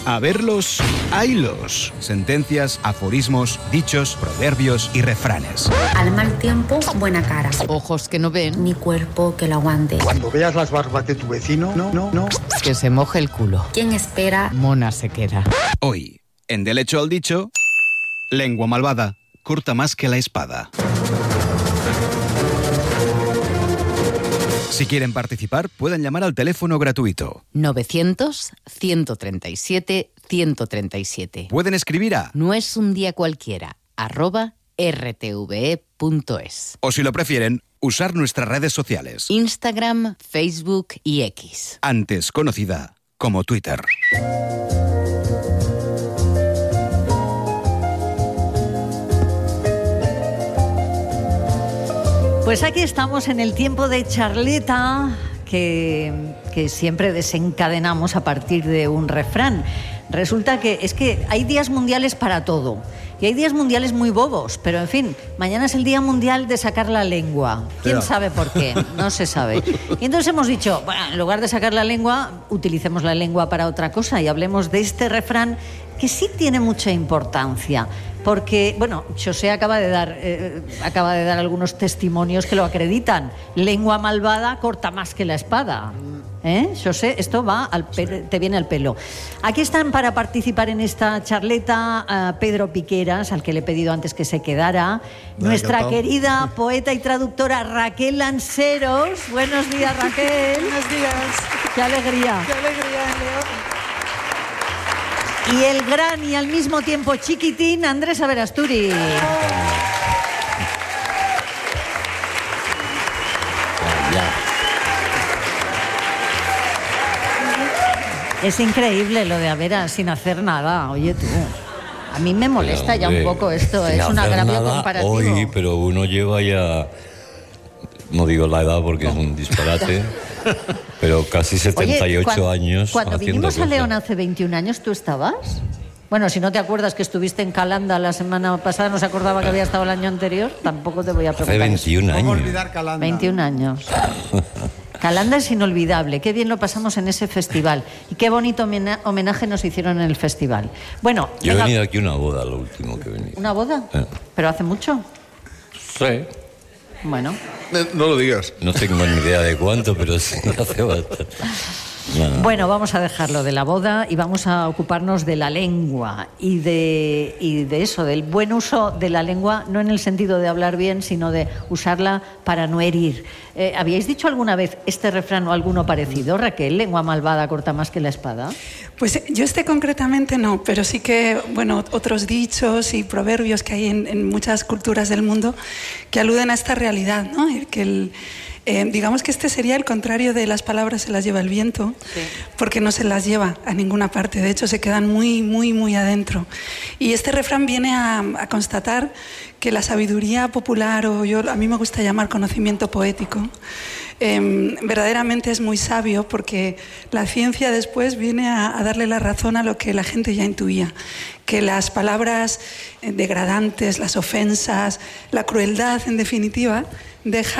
A verlos, haylos. Sentencias, aforismos, dichos, proverbios y refranes. Al mal tiempo, buena cara. Ojos que no ven, Mi cuerpo que lo aguante. Cuando veas las barbas de tu vecino, no. que se moje el culo. ¿Quién espera? Mona se queda. Hoy, en Del hecho al dicho, lengua malvada, corta más que la espada. Si quieren participar, pueden llamar al teléfono gratuito. 900-137-137. Pueden escribir a No es un día cualquiera, @rtve.es. o si lo prefieren, usar nuestras redes sociales, Instagram, Facebook y X. antes conocida como Twitter. Pues aquí estamos en el tiempo de charleta que siempre desencadenamos a partir de un refrán. Resulta que es que hay días mundiales para todo. Y hay días mundiales muy bobos, pero en fin, mañana es el Día Mundial de sacar la lengua. ¿Quién sabe por qué? No se sabe. Y entonces hemos dicho, bueno, en lugar de sacar la lengua, utilicemos la lengua para otra cosa y hablemos de este refrán que sí tiene mucha importancia. Porque, bueno, José acaba de dar algunos testimonios que lo acreditan. Lengua malvada corta más que la espada. José, esto va te viene al pelo. Aquí están para participar en esta charleta Pedro Piqueras, al que le he pedido antes que se quedara, nuestra querida poeta y traductora Raquel Lanceros. Buenos días, Raquel. Buenos días. Qué alegría. Qué alegría, Leo. Y el gran y al mismo tiempo chiquitín Andrés Averasturi. Es increíble lo de Averas sin hacer nada, oye tú. A mí me molesta ya un poco esto, es un agravio comparativo. Hoy, pero uno lleva ya, no digo la edad porque es un disparate, pero casi 78 años. Cuando vinimos a cosas. León hace 21 años, ¿tú estabas? Bueno, si no te acuerdas que estuviste en Calanda la semana pasada, no se acordaba que había estado el año anterior, tampoco te voy a preguntar. Hace 21 años. ¿Cómo olvidar Calanda? 21 años. Calanda es inolvidable, qué bien lo pasamos en ese festival y qué bonito homenaje nos hicieron en el festival. Bueno, Yo he venido aquí a una boda, lo último que he venido. ¿Una boda? ¿Pero hace mucho? Sí. Bueno. No lo digas. No tengo ni idea de cuánto, pero sí hace bastante. No. Bueno, vamos a dejarlo de la boda y vamos a ocuparnos de la lengua y de eso, del buen uso de la lengua, no en el sentido de hablar bien, sino de usarla para no herir. ¿Habíais dicho alguna vez este refrán o alguno parecido, Raquel? ¿Lengua malvada corta más que la espada? Pues yo concretamente no, pero sí que, bueno, otros dichos y proverbios que hay en muchas culturas del mundo que aluden a esta realidad, ¿no? Digamos que este sería el contrario de las palabras se las lleva el viento, sí, porque no se las lleva a ninguna parte, de hecho se quedan muy, muy, muy adentro. Y este refrán viene a constatar que la sabiduría popular, a mí me gusta llamar conocimiento poético, verdaderamente es muy sabio, porque la ciencia después viene a darle la razón a lo que la gente ya intuía, que las palabras degradantes, las ofensas, la crueldad en definitiva, deja